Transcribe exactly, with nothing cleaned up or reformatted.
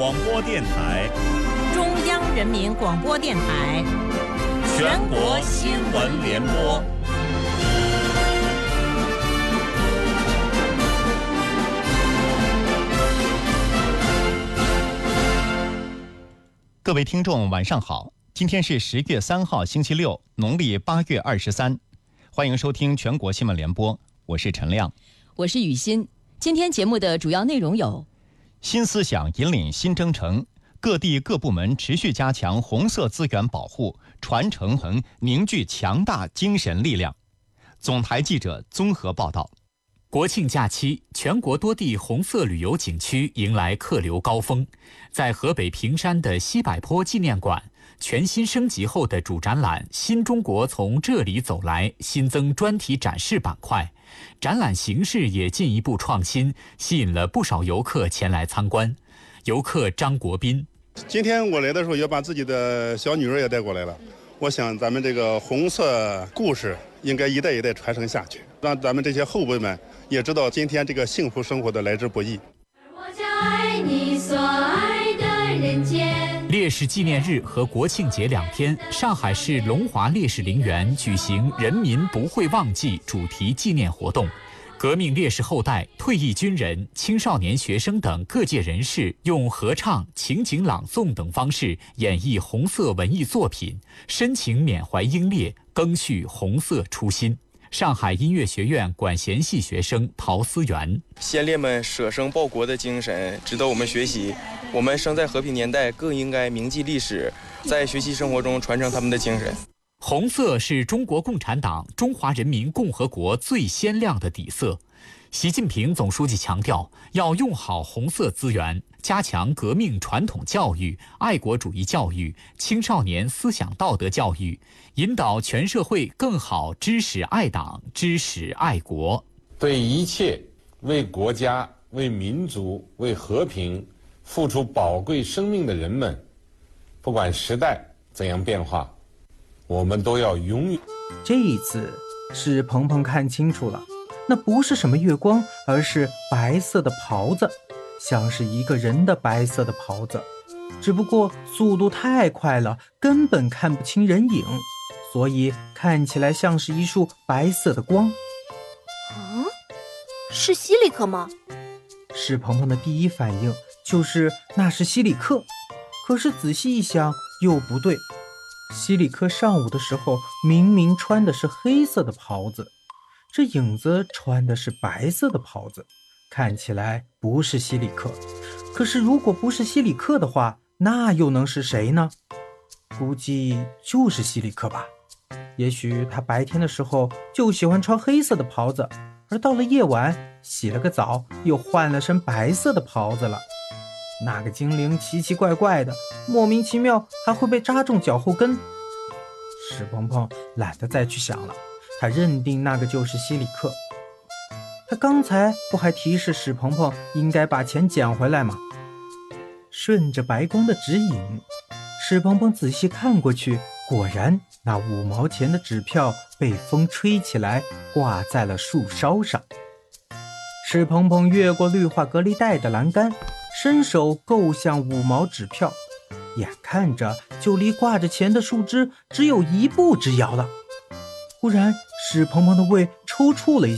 广播电台、 中央人民广播电台、 全国新闻联播。 各位听众晚上好，今天是十月三号星期六，农历八月二十三，欢迎收听全国新闻联播，我是陈亮， 我是雨欣。今天节目的主要内容有： 新思想引领新征程，各地各部门持续加强红色资源保护，传承和凝聚强大精神力量。总台记者综合报道。 国庆假期，全国多地红色旅游景区迎来客流高峰。在河北平山的西柏坡纪念馆，全新升级后的主展览《新中国从这里走来》新增专题展示板块，展览形式也进一步创新，吸引了不少游客前来参观。游客张国斌： 今天我来的时候也把自己的小女儿也带过来了，我想咱们这个红色故事应该一代一代传承下去，让咱们这些后辈们也知道今天这个幸福生活的来之不易。 我将爱你所爱的人间。 烈士纪念日和国庆节两天，上海市龙华烈士陵园举行“人民不会忘记”主题纪念活动。革命烈士后代、退役军人、青少年学生等各界人士用合唱、情景朗诵等方式演绎红色文艺作品，深情缅怀英烈，赓续红色初心。上海音乐学院管弦系学生陶思源： 先烈们舍生报国的精神值得我们学习，我们生在和平年代，更应该铭记历史，在学习生活中传承他们的精神。 红色是中国共产党中华人民共和国最鲜亮的底色。习近平总书记强调，要用好红色资源，加强革命传统教育、爱国主义教育、青少年思想道德教育，引导全社会更好知识爱党、知识爱国。 对一切为国家、为民族、为和平付出宝贵生命的人们，不管时代怎样变化，我们都要永远。 这一次史鹏鹏看清楚了，那不是什么月光，而是白色的袍子，像是一个人的白色的袍子，只不过速度太快了，根本看不清人影，所以看起来像是一束白色的光。 嗯，是西里克吗？ 史鹏鹏的第一反应就是那是西里克，可是仔细一想又不对，西里克上午的时候明明穿的是黑色的袍子，这影子穿的是白色的袍子，看起来不是西里克。可是如果不是西里克的话，那又能是谁呢？估计就是西里克吧。也许他白天的时候就喜欢穿黑色的袍子，而到了夜晚洗了个澡又换了身白色的袍子了。那个精灵奇奇怪怪的，莫名其妙还会被扎中脚后跟。史鹏鹏懒得再去想了，他认定那个就是西里克。他刚才不还提示史鹏鹏应该把钱捡回来吗？顺着白光的指引，史鹏鹏仔细看过去，果然那五毛钱的纸票被风吹起来，挂在了树梢上。史鹏鹏越过绿化隔离带的栏杆，伸手够向五毛纸票，眼看着就离挂着钱的树枝只有一步之遥了。忽然史鹏鹏的胃抽搐了一下，